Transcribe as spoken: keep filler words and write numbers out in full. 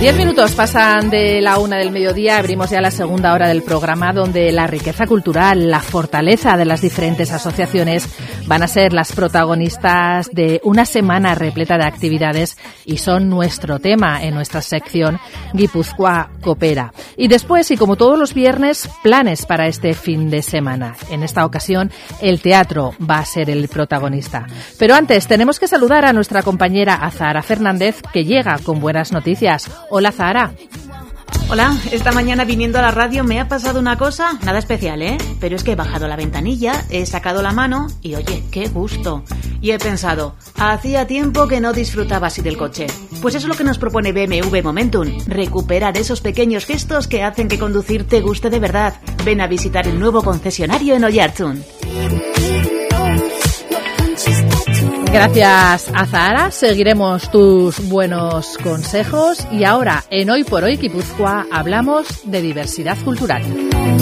Diez minutos pasan de la una del mediodía, abrimos ya la segunda hora del programa donde la riqueza cultural, la fortaleza de las diferentes asociaciones van a ser las protagonistas de una semana repleta de actividades y son nuestro tema en nuestra sección Guipúzcoa Coopera. Y después, y como todos los viernes, planes para este fin de semana. En esta ocasión, el teatro va a ser el protagonista. Pero antes, tenemos que saludar a nuestra compañera Azahara Fernández, que llega con buenas noticias. Hola, Zahara. Hola, esta mañana viniendo a la radio me ha pasado una cosa, nada especial, ¿eh? Pero es que he bajado la ventanilla, he sacado la mano y oye, qué gusto. Y he pensado, hacía tiempo que no disfrutaba así del coche. Pues eso es lo que nos propone B M W Momentum, recuperar esos pequeños gestos que hacen que conducir te guste de verdad. Ven a visitar el nuevo concesionario en Oyarzun. Gracias, Azahara. Seguiremos tus buenos consejos y ahora, en Hoy por Hoy Guipúzcoa, hablamos de diversidad cultural.